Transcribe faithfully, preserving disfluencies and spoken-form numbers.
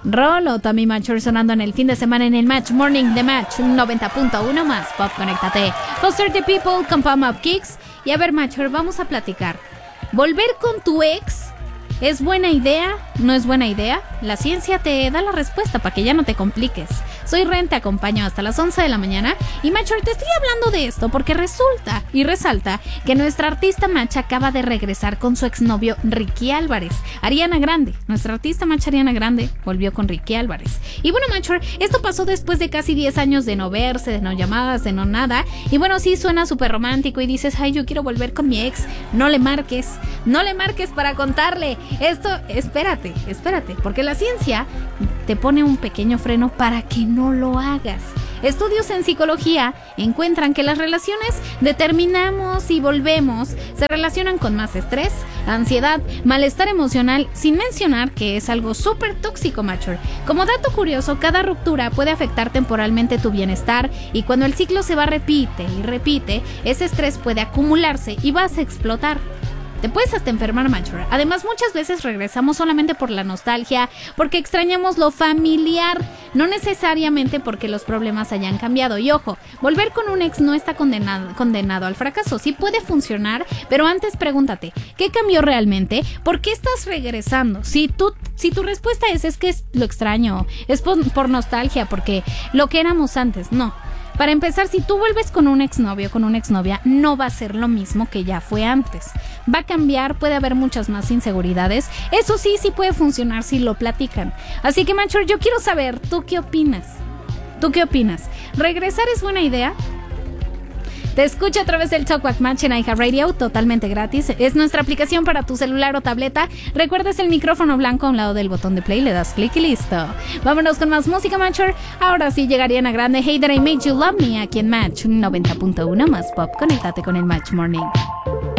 Rolo, Tommy Mature sonando en el fin de semana en el Match Morning de Match noventa punto uno más Pop, conéctate. Foster the People con Pump Up Kicks. Y a ver, Mature, vamos a platicar. ¿Volver con tu ex es buena idea? ¿No es buena idea? La ciencia te da la respuesta para que ya no te compliques. Soy Ren, te acompaño hasta las once de la mañana. Y Mature, te estoy hablando de esto porque resulta y resalta que nuestra artista Match acaba de regresar con su exnovio Ricky Álvarez. Ariana Grande, nuestra artista Match Ariana Grande volvió con Ricky Álvarez. Y bueno, Mature, esto pasó después de casi diez años de no verse, de no llamadas, de no nada. Y bueno, sí suena súper romántico y dices, ay, yo quiero volver con mi ex. No le marques, no le marques para contarle. Esto, espérate, espérate, porque la ciencia te pone un pequeño freno para que no lo hagas. Estudios en psicología encuentran que las relaciones de terminamos y volvemos se relacionan con más estrés, ansiedad, malestar emocional, sin mencionar que es algo súper tóxico, Mature. Como dato curioso, cada ruptura puede afectar temporalmente tu bienestar y cuando el ciclo se va repite y repite, ese estrés puede acumularse y vas a explotar. Te puedes hasta enfermar, Mature. Además, muchas veces regresamos solamente por la nostalgia, porque extrañamos lo familiar, no necesariamente porque los problemas hayan cambiado. Y ojo, volver con un ex no está condenado, condenado al fracaso. Sí puede funcionar, pero antes pregúntate, ¿qué cambió realmente? ¿Por qué estás regresando? Si tú, si tu respuesta es, es que es lo extraño, es por, por nostalgia, porque lo que éramos antes, no. Para empezar, si tú vuelves con un exnovio, con una exnovia, no va a ser lo mismo que ya fue antes. Va a cambiar, puede haber muchas más inseguridades. Eso sí, sí puede funcionar si lo platican. Así que, Mature, yo quiero saber, ¿tú qué opinas? ¿Tú qué opinas? ¿Regresar es buena idea? Te escucha a través del Talkback Match en iHeartRadio, totalmente gratis. Es nuestra aplicación para tu celular o tableta. Recuerdas el micrófono blanco a un lado del botón de play, le das clic y listo. Vámonos con más música, Mature. Ahora sí llegaría Ariana Grande, Hey That I Made You Love Me, aquí en Match noventa punto uno más Pop. Conéctate con el Match Morning.